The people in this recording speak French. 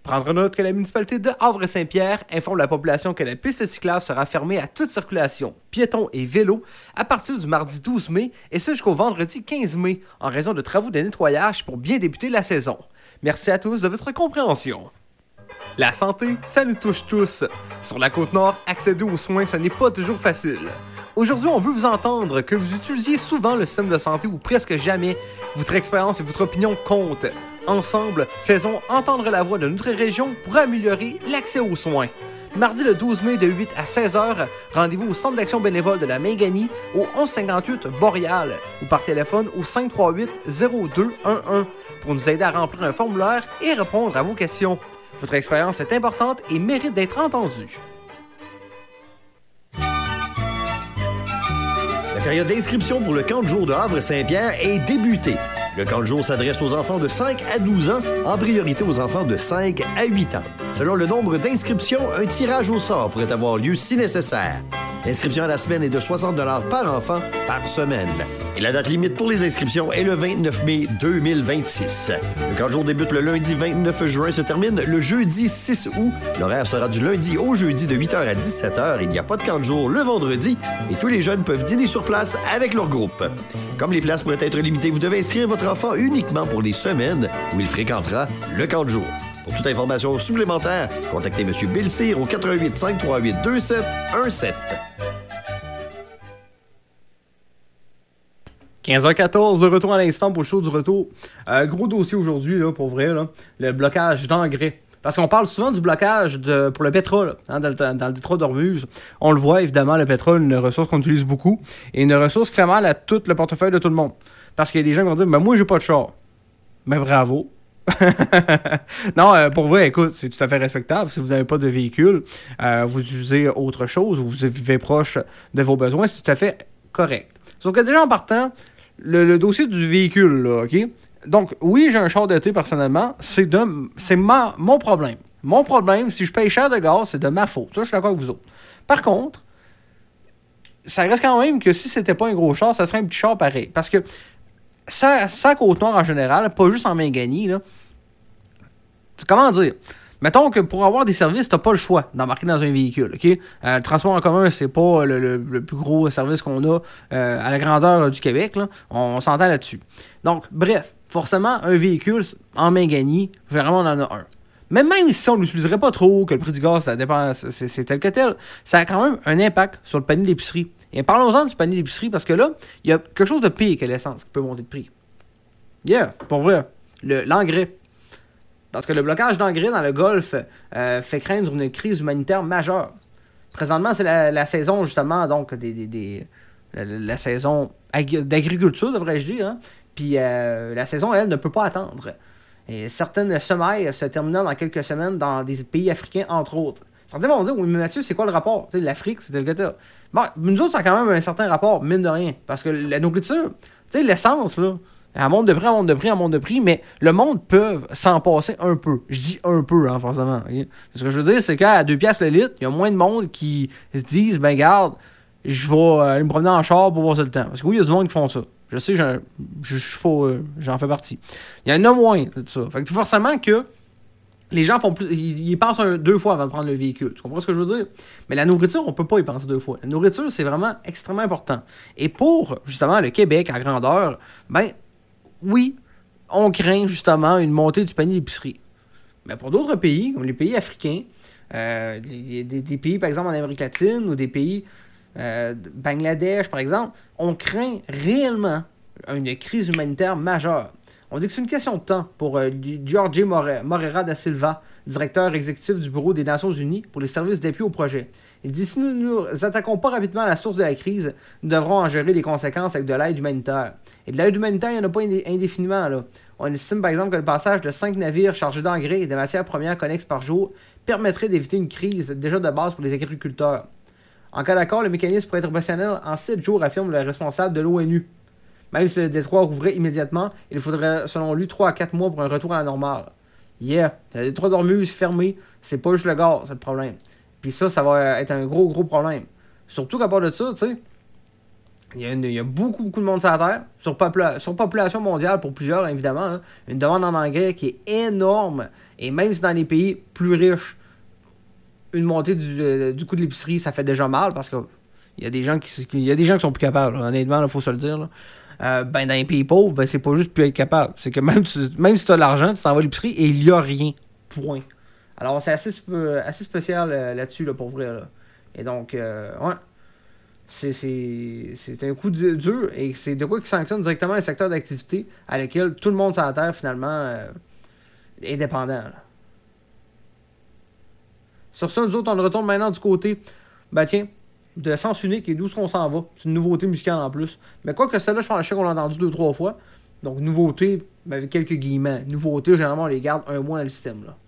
Prendre note que la municipalité de Havre-Saint-Pierre informe la population que la piste cyclable sera fermée à toute circulation, piétons et vélos, à partir du mardi 12 mai et ce jusqu'au vendredi 15 mai, en raison de travaux de nettoyage pour bien débuter la saison. Merci à tous de votre compréhension. La santé, ça nous touche tous. Sur la Côte-Nord, accéder aux soins, ce n'est pas toujours facile. Aujourd'hui, on veut vous entendre, que vous utilisiez souvent le système de santé ou presque jamais. Votre expérience et votre opinion comptent. Ensemble, faisons entendre la voix de notre région pour améliorer l'accès aux soins. Mardi le 12 mai de 8 à 16h, rendez-vous au Centre d'action bénévole de la Minganie au 1158 Boréal ou par téléphone au 538-0211 pour nous aider à remplir un formulaire et répondre à vos questions. Votre expérience est importante et mérite d'être entendue. La période d'inscription pour le camp de jour de Havre-Saint-Pierre est débutée. Le camp de jour s'adresse aux enfants de 5 à 12 ans, en priorité aux enfants de 5 à 8 ans. Selon le nombre d'inscriptions, un tirage au sort pourrait avoir lieu si nécessaire. L'inscription à la semaine est de 60 $ par enfant par semaine. Et la date limite pour les inscriptions est le 29 mai 2026. Le camp de jour débute le lundi 29 juin, se termine le jeudi 6 août. L'horaire sera du lundi au jeudi de 8h à 17h. Il n'y a pas de camp de jour le vendredi et tous les jeunes peuvent dîner sur place avec leur groupe. Comme les places pourraient être limitées, vous devez inscrire votre enfant uniquement pour les semaines où il fréquentera le camp de jour. Pour toute information supplémentaire, contactez M. Bill Cyr au 88 538 2717. 15h14, de retour à l'instant pour le show du retour. Gros dossier aujourd'hui, là, pour vrai, là, le blocage d'engrais. Parce qu'on parle souvent du blocage pour le pétrole, hein, dans le détroit d'Ormuz. On le voit, évidemment, le pétrole, une ressource qu'on utilise beaucoup, et une ressource qui fait mal à tout le portefeuille de tout le monde. Parce qu'il y a des gens qui vont dire « Ben moi, j'ai pas de char. » Ben bravo. Non, pour vrai, écoute, c'est tout à fait respectable. Si vous n'avez pas de véhicule, vous utilisez autre chose, ou vous vivez proche de vos besoins, c'est tout à fait correct. Sauf que déjà en partant, le dossier du véhicule, là, OK? Donc, oui, j'ai un char d'été personnellement, c'est mon problème. Mon problème, si je paye cher de gaz, c'est de ma faute. Ça, je suis d'accord avec vous autres. Par contre, ça reste quand même que si c'était pas un gros char, ça serait un petit char pareil. Parce que ça Côte-Nord en général, pas juste en Minganie, là. Comment dire? Mettons que pour avoir des services, t'as pas le choix d'embarquer dans un véhicule, OK? Le transport en commun, c'est pas le plus gros service qu'on a à la grandeur du Québec, là. On s'entend là-dessus. Donc, bref, forcément, un véhicule en Minganie, vraiment, on en a un. Mais même si on l'utiliserait pas trop, que le prix du gaz, ça dépend, c'est tel que tel, ça a quand même un impact sur le panier d'épicerie. Et parlons-en du panier d'épicerie, parce que là, il y a quelque chose de pire que l'essence qui peut monter de prix. Yeah, pour vrai. L'engrais. Parce que le blocage d'engrais dans le Golfe fait craindre une crise humanitaire majeure. Présentement, c'est la saison, justement, donc, la saison d'agriculture, devrais-je dire. Hein? Puis la saison, elle, ne peut pas attendre. Et certaines semailles se terminant dans quelques semaines dans des pays africains, entre autres. Certains vont dire, oui, mais Mathieu, c'est quoi le rapport? Tu sais, l'Afrique, c'est tel que tel. Bon, nous autres, ça a quand même un certain rapport, mine de rien. Parce que la nourriture, tu sais, l'essence, là, elle monte de prix, mais le monde peut s'en passer un peu. Je dis un peu, hein, forcément. Okay? Ce que je veux dire, c'est qu'à 2$ le litre, il y a moins de monde qui se disent, ben garde, je vais aller me promener en char pour voir ça le temps. Parce que oui, il y a du monde qui font ça. Je sais, j'en fais partie. Il y en a moins de ça. Fait que forcément que les gens font plus. Ils pensent 2 fois avant de prendre le véhicule. Tu comprends ce que je veux dire? Mais la nourriture, on peut pas y penser 2 fois. La nourriture, c'est vraiment extrêmement important. Et pour, justement, le Québec à grandeur, ben, oui, on craint, justement, une montée du panier d'épicerie. Mais pour d'autres pays, comme les pays africains, des pays, par exemple, en Amérique latine, ou des pays Bangladesh, par exemple, on craint réellement une crise humanitaire majeure. On dit que c'est une question de temps pour Jorge Moreira da Silva, directeur exécutif du Bureau des Nations Unies pour les services d'appui au projet. Il dit « Si nous ne nous attaquons pas rapidement à la source de la crise, nous devrons en gérer les conséquences avec de l'aide humanitaire. » Et de l'aide humanitaire, il n'y en a pas indéfiniment. Là. On estime par exemple que le passage de 5 navires chargés d'engrais et de matières premières connexes par jour permettrait d'éviter une crise déjà de base pour les agriculteurs. En cas d'accord, le mécanisme pourrait être opérationnel en 7 jours, affirme le responsable de l'ONU. Même si le détroit rouvrait immédiatement, il faudrait, selon lui, 3 à 4 mois pour un retour à la normale. Yeah, le détroit d'Ormuz fermé, c'est pas juste le gaz, c'est le problème. Puis ça va être un gros problème. Surtout qu'à part de ça, tu sais, Il y a beaucoup de monde sur la Terre, sur population mondiale pour plusieurs, évidemment. Hein, une demande en engrais qui est énorme. Et même si dans les pays plus riches, une montée du coût de l'épicerie, ça fait déjà mal parce que il y a des gens qui sont plus capables. Là, honnêtement, il faut se le dire. Là. Dans les pays pauvres, c'est pas juste plus être capable. C'est que même si tu as de l'argent, tu t'en vas à l'épicerie et il n'y a rien. Point. Alors, c'est assez spécial là-dessus, là, pour vrai. Là. Et donc, ouais. C'est un coup dur et c'est de quoi qui sanctionne directement un secteur d'activité à lequel tout le monde sur la Terre, finalement, est dépendant. Là. Sur ça, nous autres, on retourne maintenant du côté, de Sens Unique et d'où est-ce qu'on s'en va. C'est une nouveauté musicale en plus. Mais quoi que celle-là, je pense qu'on l'a entendu 2-3 fois. Donc, nouveauté, avec quelques guillemets. Nouveauté, généralement, on les garde un mois dans le système. Là.